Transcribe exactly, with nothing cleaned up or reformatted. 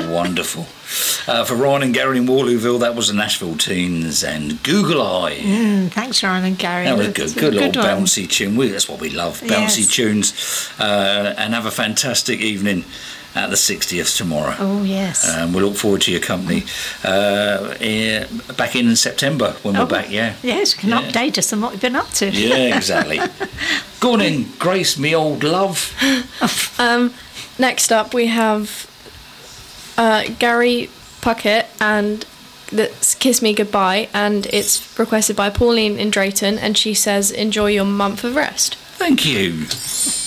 Wonderful. Uh, for Ryan and Gary in Waterlooville, that was the Nashville Teens and Google Eye. Mm, thanks, Ryan and Gary. That was a good, good, good little one. bouncy tune. We, that's what we love, bouncy Yes. tunes. Uh, and have a fantastic evening at the sixtieth tomorrow. Oh, yes. Um, we look forward to your company uh, eh, back in September when we're Oh, back, yeah. Yes, you can Yeah. update us on what we've been up to. Yeah, exactly. Go on in, Grace, me old love. Um, next up, we have uh, Gary Puckett, and that's Kiss Me Goodbye, and it's requested by Pauline in Drayton, and she says, enjoy your month of rest. Thank you.